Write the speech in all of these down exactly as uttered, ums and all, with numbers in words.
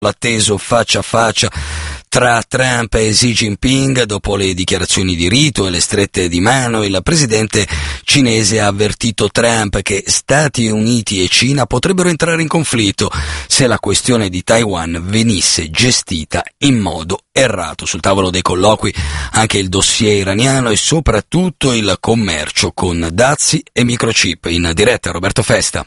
l'atteso faccia a faccia tra Trump e Xi Jinping. Dopo le dichiarazioni di rito e le strette di mano, il presidente cinese ha avvertito Trump che Stati Uniti e Cina potrebbero entrare in conflitto se la questione di Taiwan venisse gestita in modo errato. Sul tavolo dei colloqui anche il dossier iraniano e soprattutto il commercio con dazi e microchip. In diretta Roberto Festa.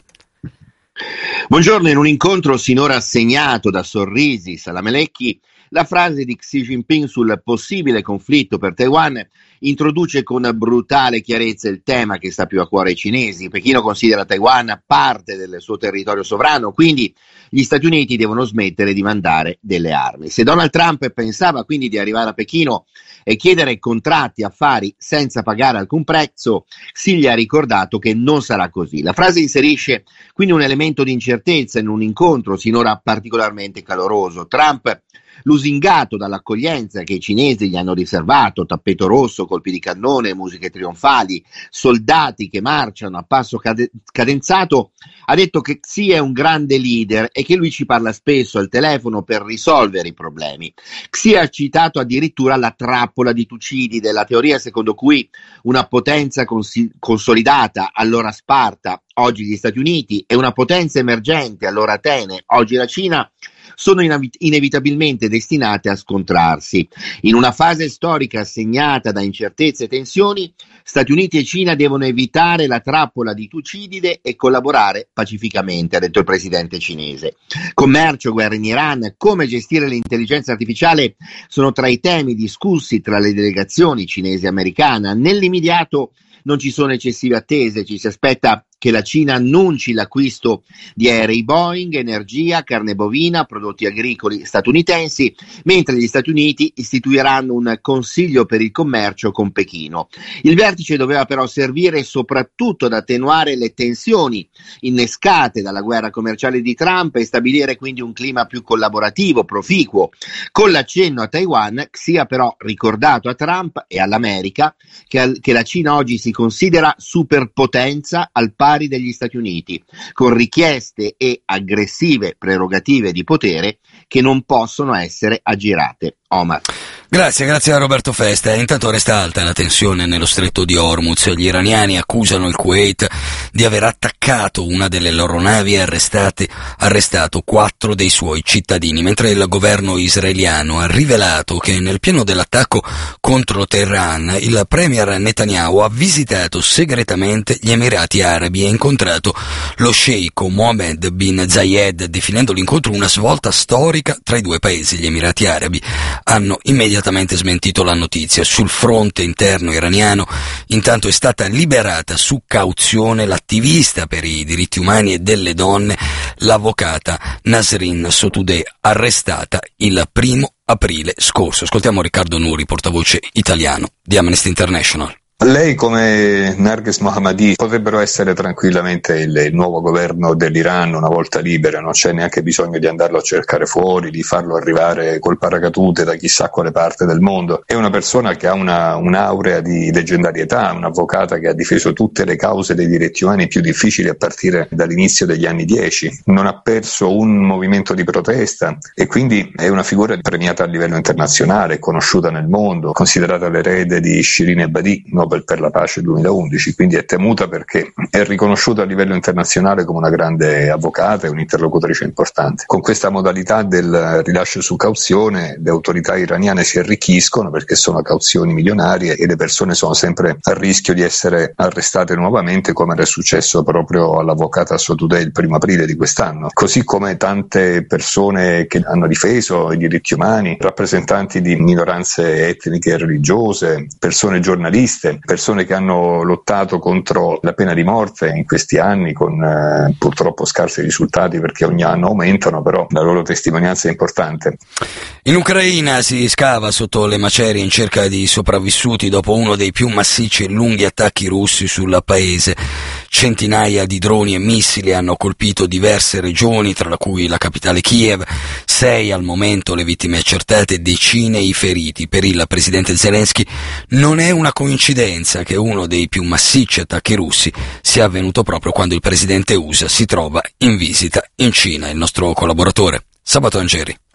Buongiorno. In un incontro sinora segnato da sorrisi, salamelecchi, la frase di Xi Jinping sul possibile conflitto per Taiwan introduce con brutale chiarezza il tema che sta più a cuore ai cinesi. Pechino considera Taiwan parte del suo territorio sovrano, quindi gli Stati Uniti devono smettere di mandare delle armi. Se Donald Trump pensava quindi di arrivare a Pechino e chiedere contratti, affari senza pagare alcun prezzo, Xi gli ha ricordato che non sarà così. La frase inserisce quindi un elemento di incertezza in un incontro sinora particolarmente caloroso. Trump, lusingato dall'accoglienza che i cinesi gli hanno riservato, tappeto rosso, colpi di cannone, musiche trionfali, soldati che marciano a passo cade- cadenzato, ha detto che Xi è un grande leader e che lui ci parla spesso al telefono per risolvere i problemi. Xi ha citato addirittura la trappola di Tucidide, la teoria secondo cui una potenza cons- consolidata, allora Sparta, oggi gli Stati Uniti, e una potenza emergente, allora Atene, oggi la Cina, sono inevitabilmente destinate a scontrarsi. In una fase storica segnata da incertezze e tensioni, Stati Uniti e Cina devono evitare la trappola di Tucidide e collaborare pacificamente, ha detto il presidente cinese. Commercio, guerra in Iran, come gestire l'intelligenza artificiale sono tra i temi discussi tra le delegazioni cinese e americana. Nell'immediato non ci sono eccessive attese, ci si aspetta che la Cina annunci l'acquisto di aerei Boeing, energia, carne bovina, prodotti agricoli statunitensi, mentre gli Stati Uniti istituiranno un consiglio per il commercio con Pechino. Il vertice doveva però servire soprattutto ad attenuare le tensioni innescate dalla guerra commerciale di Trump e stabilire quindi un clima più collaborativo, proficuo. Con l'accenno a Taiwan, Xi ha però ricordato a Trump e all'America che, che la Cina oggi si considera superpotenza al pari degli Stati Uniti, con richieste e aggressive prerogative di potere che non possono essere aggirate. Omar. Grazie, grazie a Roberto Festa. Intanto resta alta la tensione nello stretto di Hormuz. Gli iraniani accusano il Kuwait di aver attaccato una delle loro navi e arrestate, arrestato quattro dei suoi cittadini, mentre il governo israeliano ha rivelato che nel pieno dell'attacco contro Teheran il premier Netanyahu ha visitato segretamente gli Emirati Arabi e incontrato lo sceicco Mohammed bin Zayed, definendo l'incontro una svolta storica tra i due paesi. Gli Emirati Arabi hanno immediatamente smentito la notizia. Sul fronte interno iraniano intanto è stata liberata su cauzione l'attivista per i diritti umani e delle donne, l'avvocata Nasrin Sotoudeh, arrestata il primo aprile scorso. Ascoltiamo Riccardo Nuri, portavoce italiano di Amnesty International. Lei come Narges Mohammadi potrebbero essere tranquillamente il, il nuovo governo dell'Iran una volta libera, non c'è neanche bisogno di andarlo a cercare fuori, di farlo arrivare col paracadute da chissà quale parte del mondo. È una persona che ha una, un'aurea di leggendarietà, un'avvocata che ha difeso tutte le cause dei diritti umani più difficili a partire dall'inizio degli anni dieci, non ha perso un movimento di protesta e quindi è una figura premiata a livello internazionale, conosciuta nel mondo, considerata l'erede di Shirin Ebadi, Nobel per la pace duemilaundici, quindi è temuta perché è riconosciuta a livello internazionale come una grande avvocata e un'interlocutrice importante. Con questa modalità del rilascio su cauzione le autorità iraniane si arricchiscono perché sono cauzioni milionarie e le persone sono sempre a rischio di essere arrestate nuovamente, come era successo proprio all'avvocata Sotoudeh il primo aprile di quest'anno, così come tante persone che hanno difeso i diritti umani, rappresentanti di minoranze etniche e religiose, persone giornaliste, persone che hanno lottato contro la pena di morte in questi anni con eh, purtroppo scarsi risultati perché ogni anno aumentano, però la loro testimonianza è importante. In Ucraina si scava sotto le macerie in cerca di sopravvissuti dopo uno dei più massicci e lunghi attacchi russi sul paese. Centinaia di droni e missili hanno colpito diverse regioni, tra cui la capitale Kiev, sei al momento le vittime accertate, decine i feriti. Per il presidente Zelensky non è una coincidenza che uno dei più massicci attacchi russi sia avvenuto proprio quando il presidente U S A si trova in visita in Cina. Il nostro collaboratore Sabato Angeri.